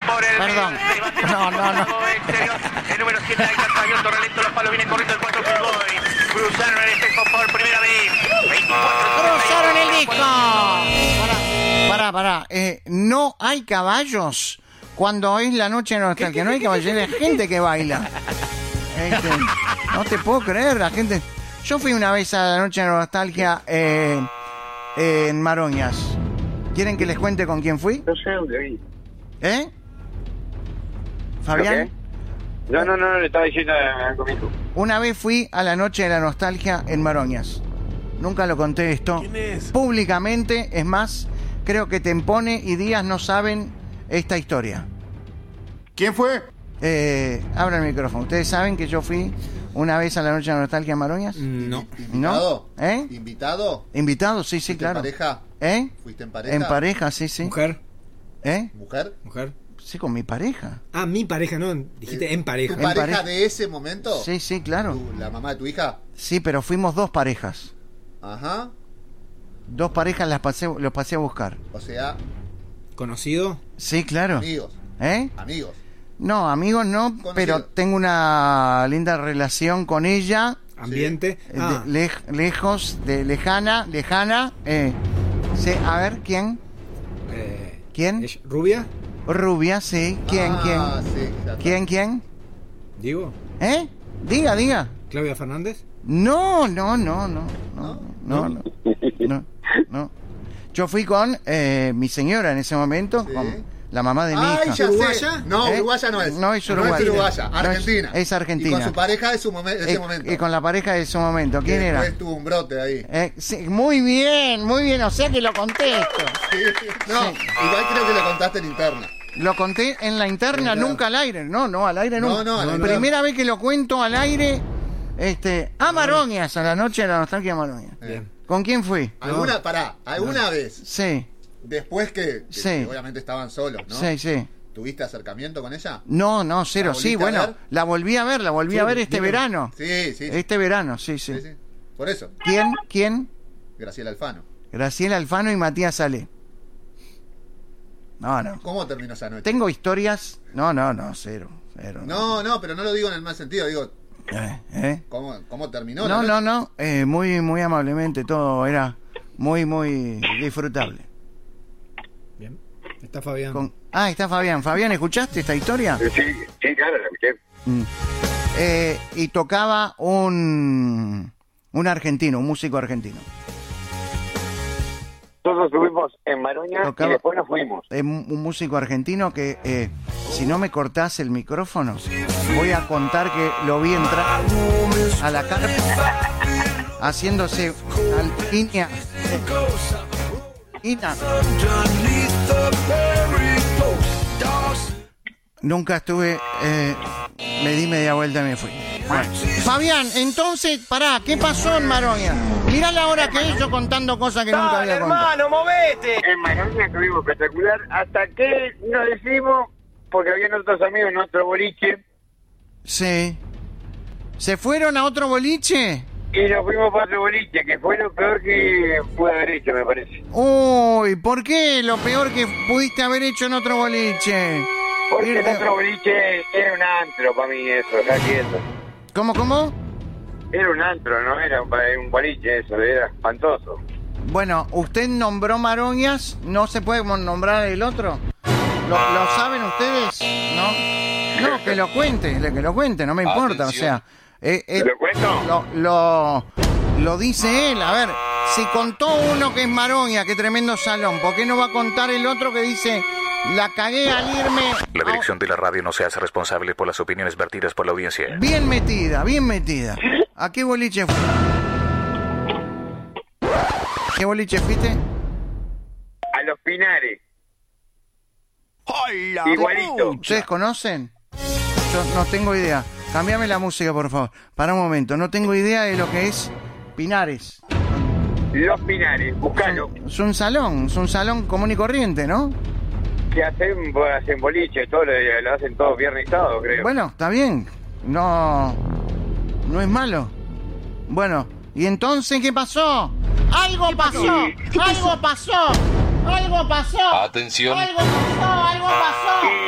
por el Perdón. No. Exterior. El número 7 de Alcázar abierto, relento los palos, viene corriendo el 4 Fulgoy. Cruzaron el espejo por primera vez. 24. ¡Cruzaron el disco! Pará. No hay caballos cuando es la noche de nostalgia. No hay caballos, hay gente que baila. No te puedo creer, la gente... Yo fui una vez a la noche de nostalgia en Maroñas. ¿Quieren que les cuente con quién fui? No sé dónde vi. ¿Fabián? No, le estaba diciendo a conmigo. Una vez fui a la noche de la nostalgia en Maroñas. Nunca lo conté esto públicamente. Es más, creo que Tempone y Díaz no saben esta historia. ¿Quién fue? Abra el micrófono. ¿Ustedes saben que yo fui una vez a la noche de la nostalgia en Maroñas? No. ¿Invitado? ¿No? ¿Invitado? ¿Invitado? Sí, claro. ¿En pareja? ¿Fuiste en pareja? En pareja, sí. ¿Mujer? ¿Mujer? Sí, con mi pareja. Ah, mi pareja, no. Dijiste en pareja. ¿Tu pareja de ese momento? Sí, claro. ¿La mamá de tu hija? Sí, pero fuimos dos parejas. Ajá. Dos parejas los pasé a buscar. O sea... ¿Conocido? Sí, claro. Amigos. Amigos. No, amigos no, Conocido. pero tengo una linda relación con ella. ¿Ambiente? Sí. Lejos, lejana. Sí, a ver, ¿quién? ¿Quién? ¿Rubia? Rubia, sí. ¿Quién? Sí, ¿Quién? ¿Digo? Diga. ¿Claudia Fernández? No. Yo fui con mi señora en ese momento, sí. con la mamá de mi hija. Ya ¿Uruguaya? sé. No, uruguaya no es. No es uruguaya. Argentina. Es argentina. Y con su pareja de ese momento. Y con la pareja de su momento. ¿Quién era? Después tuvo un brote ahí. Sí, muy bien. O sea que lo contesto. Sí. No, igual creo que lo contaste en interna. Lo conté en la interna, nunca al aire. No, al aire nunca. No, Primera vez que lo cuento al aire, a Maroñas, a la noche de la nostalgia de Maroñas. ¿Con quién fui? ¿Alguna vez? Sí. Después que Sí. obviamente estaban solos, ¿no? Sí. ¿Tuviste acercamiento con ella? No, cero. Sí, bueno, ver? la volví a ver este verano. Sí. Este verano, sí. Por eso. ¿Quién? Graciela Alfano. Graciela Alfano y Matías Salé. No. ¿Cómo terminó esa noche? Tengo historias. No, cero. No, pero no lo digo en el mal sentido, digo... ¿Cómo terminó? No. Muy amablemente, todo era muy disfrutable. Bien. Está Fabián. Está Fabián. Fabián, ¿escuchaste esta historia? Sí, claro, la escuché. Y tocaba un argentino, un músico argentino. Nosotros estuvimos en Maroña y después nos fuimos. Un músico argentino que, si no me cortás el micrófono, voy a contar que lo vi entrar a la carpa haciéndose alquimia. Nunca estuve, me di media vuelta y me fui. Bueno. Fabián, entonces, pará, ¿qué pasó en Maroña? Mirá la hora que es yo contando cosas que nunca había contado. Hermano, movete. En Maroña estuvimos espectacular hasta que nos decimos, porque habían otros amigos en otro boliche. Sí. ¿Se fueron a otro boliche? Y nos fuimos para otro boliche, que fue lo peor que pude haber hecho, me parece. Uy, ¿por qué lo peor que pudiste haber hecho en otro boliche? Porque el otro boliche era un antro para mí, eso, casi eso. ¿Cómo? Era un antro, no era un boliche, eso, era espantoso. Bueno, usted nombró Maroñas, ¿no se puede nombrar el otro? ¿Lo saben ustedes? No, que lo cuente, no me importa, o sea... ¿Lo cuento? Lo dice él, a ver, si contó uno que es Maroña, qué tremendo salón, ¿por qué no va a contar el otro que dice... La cagué al irme... La dirección de la radio no se hace responsable por las opiniones vertidas por la audiencia. Bien metida. ¿A qué boliche fuiste? ¿Qué boliche fuiste? A Los Pinares. ¡Hola! Igualito. ¿Ustedes conocen? Yo no tengo idea. Cámbiame la música, por favor. Para un momento. No tengo idea de lo que es Pinares. Los Pinares, buscalo. Es un salón común y corriente, ¿no? Que hacen boliche, todo lo hacen todo viernes y sábado, creo. Bueno, está bien. No es malo. Bueno, ¿y entonces qué pasó? ¡Algo pasó! Atención. ¡Algo pasó! Y